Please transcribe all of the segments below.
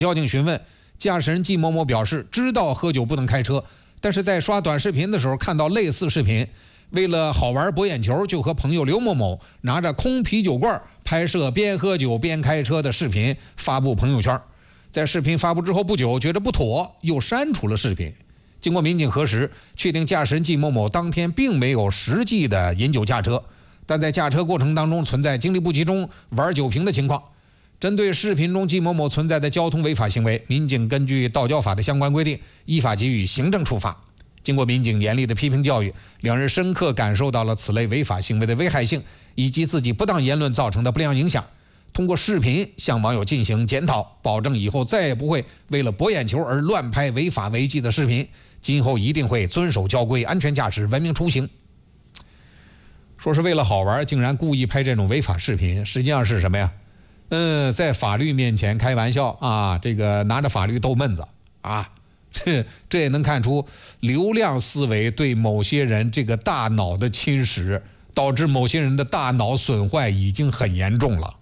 交警询问，驾驶人季某某表示知道喝酒不能开车，但是在刷短视频的时候看到类似视频，为了好玩博眼球，就和朋友刘某某拿着空啤酒罐拍摄边喝酒边开车的视频发布朋友圈。在视频发布之后不久，觉得不妥，又删除了视频。经过民警核实，确定驾驶人季某某当天并没有实际的饮酒驾车，但在驾车过程当中存在精力不集中、玩酒瓶的情况。针对视频中季某某存在的交通违法行为，民警根据道交法的相关规定，依法给予行政处罚。经过民警严厉的批评教育，两人深刻感受到了此类违法行为的危害性，以及自己不当言论造成的不良影响。通过视频向网友进行检讨，保证以后再也不会为了博眼球而乱拍违法违纪的视频，今后一定会遵守交规，安全驾驶，文明出行。说是为了好玩，竟然故意拍这种违法视频，实际上是什么呀？在法律面前开玩笑啊，这个拿着法律逗闷子啊，这也能看出流量思维对某些人这个大脑的侵蚀，导致某些人的大脑损坏已经很严重了。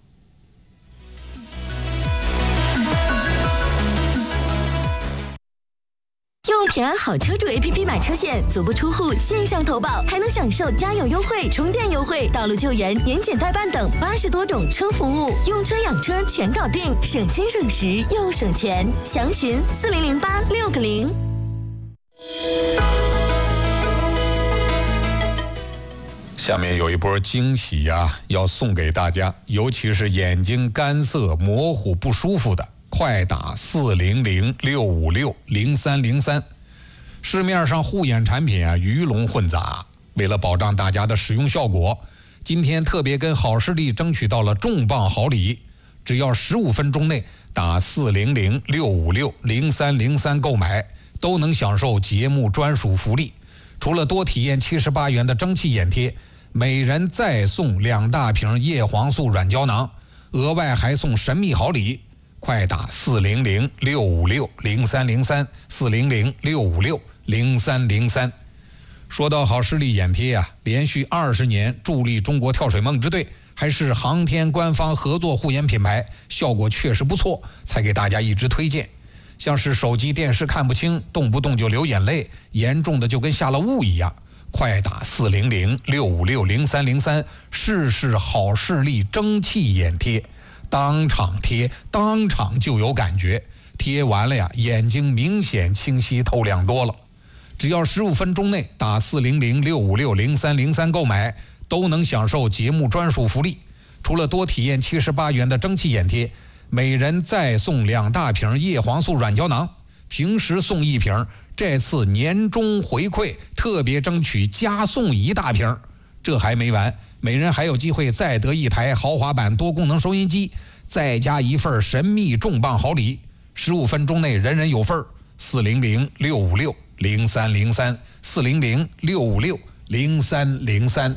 用平安好车主 APP 买车险，足不出户线上投保，还能享受加油优惠、充电优惠、道路救援、年检代办等80多种车服务，用车养车全搞定，省心省时又省钱。详询4008-6个0。 下面有一波惊喜呀，要送给大家，尤其是眼睛干涩、模糊、不舒服的。快打400-656-0303，市面上护眼产品啊鱼龙混杂，为了保障大家的使用效果，今天特别跟好视力争取到了重磅好礼，只要15分钟内打400-656-0303购买，都能享受节目专属福利。除了多体验78元的蒸汽眼贴，每人再送2大瓶叶黄素软胶囊，额外还送神秘好礼。快打400-656-0303，400-656-0303。说到好视力眼贴啊，连续20年助力中国跳水梦之队，还是航天官方合作护眼品牌，效果确实不错，才给大家一直推荐。像是手机电视看不清，动不动就流眼泪，严重的就跟下了雾一样。快打400-656-0303，试试好视力蒸汽眼贴。当场贴，当场就有感觉，贴完了呀，眼睛明显清晰透亮多了。只要15分钟内打400-656-0303购买，都能享受节目专属福利。除了多体验78元的蒸汽眼贴，每人再送2大瓶叶黄素软胶囊，平时送1瓶，这次年终回馈特别争取加送1大瓶。这还没完，每人还有机会再得1台豪华版多功能收音机，再加1份神秘重磅好礼。15分钟内人人有份。400-656-0303， 400-656-0303。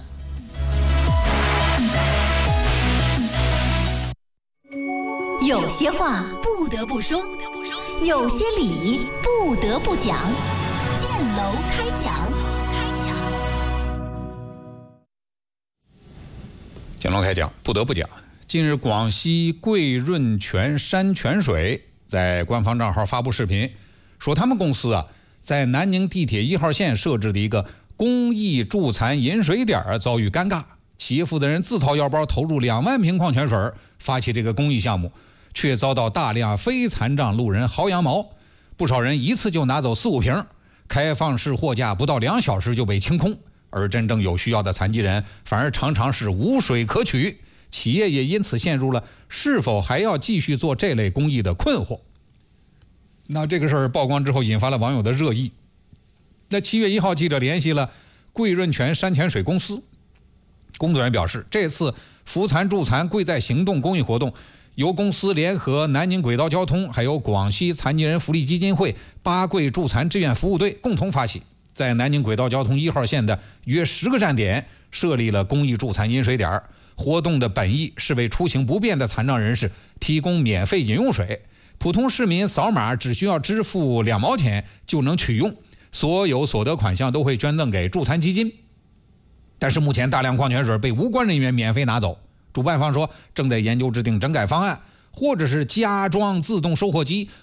有些话不得不说，有些理不得不讲，建楼开讲。 建楼开讲，不得不讲。近日，广西桂润泉山泉水在官方账号发布视频，说他们公司啊，在南宁地铁1号线设置的一个公益助残饮水点遭遇尴尬，企业负责人自掏腰包投入2万瓶矿泉水，发起这个公益项目，却遭到大量非残障路人薅羊毛，不少人一次就拿走4-5瓶，开放式货架不到2小时就被清空。而真正有需要的残疾人反而常常是无水可取，企业也因此陷入了是否还要继续做这类公益的困惑。那这个事儿曝光之后，引发了网友的热议。那7月1号，记者联系了桂润泉山泉水公司，工作人员表示，这次扶残助残贵在行动公益活动由公司联合南宁轨道交通还有广西残疾人福利基金会八桂助残志愿服务队共同发起，在南宁轨道交通1号线的约10个站点设立了公益助残饮水点。活动的本意是为出行不便的残障人士提供免费饮用水，普通市民扫码只需要支付2毛钱就能取用，所有所得款项都会捐赠给助残基金。但是目前大量矿泉水被无关人员免费拿走，主办方说正在研究制定整改方案， 或者是加装自动售货机，